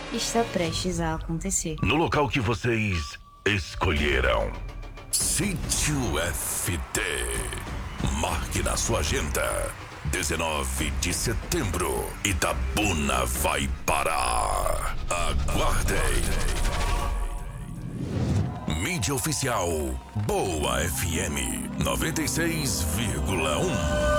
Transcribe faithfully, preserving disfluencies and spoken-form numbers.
está prestes a acontecer. No local que vocês escolheram. Sítio F T. Marque na sua agenda. dezenove de setembro. Itabuna vai parar. Aguardem. Mídia oficial. Boa F M noventa e seis vírgula um.